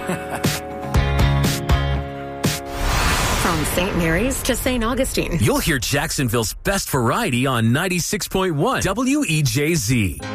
From St. Mary's to St. Augustine. You'll hear Jacksonville's best variety on 96.1 WEJZ.